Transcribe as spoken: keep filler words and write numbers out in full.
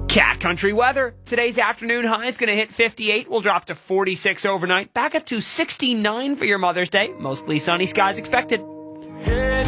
Cat Country weather. Today's afternoon high is going to hit fifty-eight. We'll drop to forty-six overnight. Back up to sixty-nine for your Mother's Day. Mostly sunny skies expected.